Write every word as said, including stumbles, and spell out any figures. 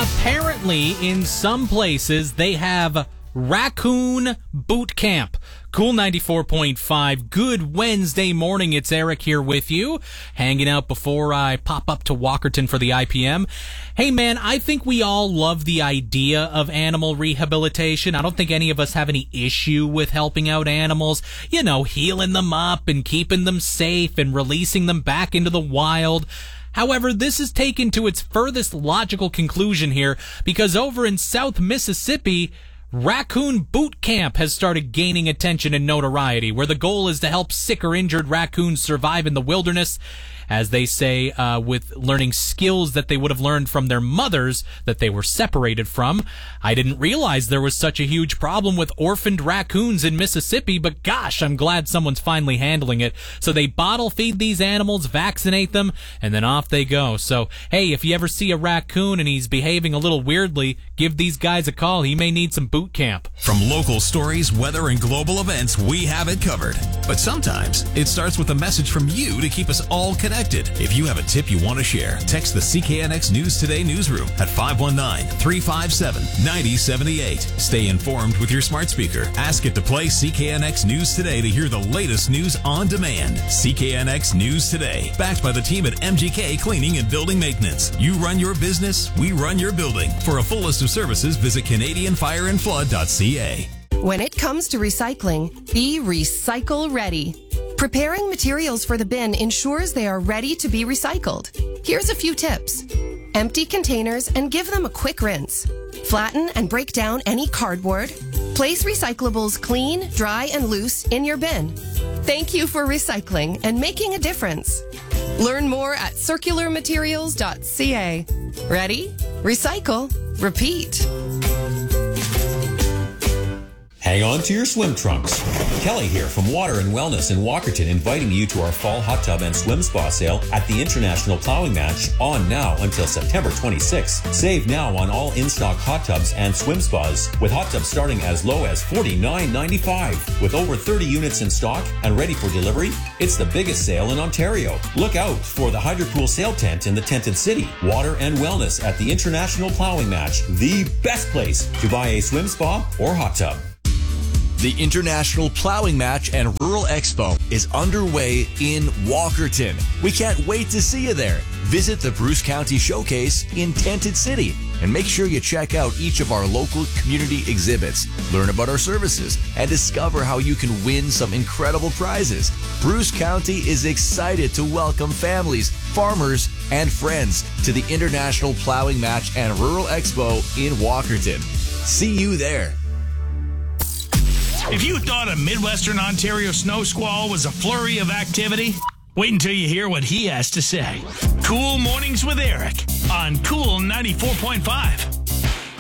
Apparently, in some places, they have raccoon boot camp. Cool ninety-four point five. Good Wednesday morning. It's Eric here with you, hanging out before I pop up to Walkerton for the I P M. Hey man, I think we all love the idea of animal rehabilitation. I don't think any of us have any issue with helping out animals, you know, healing them up and keeping them safe and releasing them back into the wild. However, this is taken to its furthest logical conclusion here, because over in South Mississippi, Raccoon Boot Camp has started gaining attention and notoriety, where the goal is to help sick or injured raccoons survive in the wilderness, as they say, uh, with learning skills that they would have learned from their mothers that they were separated from. I didn't realize there was such a huge problem with orphaned raccoons in Mississippi, but gosh, I'm glad someone's finally handling it. So they bottle feed these animals, vaccinate them, and then off they go. So, hey, if you ever see a raccoon and he's behaving a little weirdly, give these guys a call. He may need some boot camp. From local stories, weather, and global events, we have it covered. But sometimes it starts with a message from you to keep us all connected. If you have a tip you want to share, text the C K N X News Today newsroom at five one nine, three five seven, nine zero seven eight. Stay informed with your smart speaker. Ask it to play C K N X News Today to hear the latest news on demand. C K N X News Today, backed by the team at M G K Cleaning and Building Maintenance. You run your business, we run your building. For a full list of services, visit Canadian Fire and Flood dot C A. When it comes to recycling, be recycle ready. Preparing materials for the bin ensures they are ready to be recycled. Here's a few tips. Empty containers and give them a quick rinse. Flatten and break down any cardboard. Place recyclables clean, dry, and loose in your bin. Thank you for recycling and making a difference. Learn more at circular materials dot C A. Ready? Recycle. Repeat. Hang on to your swim trunks. Kelly here from Water and Wellness in Walkerton, inviting you to our fall hot tub and swim spa sale at the International Plowing Match, on now until September twenty-sixth. Save now on all in-stock hot tubs and swim spas, with hot tubs starting as low as forty-nine ninety-five. With over thirty units in stock and ready for delivery, it's the biggest sale in Ontario. Look out for the Hydropool sale tent in the Tented City. Water and Wellness at the International Plowing Match, the best place to buy a swim spa or hot tub. The International Plowing Match and Rural Expo is underway in Walkerton. We can't wait to see you there. Visit the Bruce County Showcase in Tented City and make sure you check out each of our local community exhibits, learn about our services, and discover how you can win some incredible prizes. Bruce County is excited to welcome families, farmers, and friends to the International Plowing Match and Rural Expo in Walkerton. See you there. If you thought a Midwestern Ontario snow squall was a flurry of activity, wait until you hear what he has to say. Cool Mornings with Eric on Cool ninety-four point five.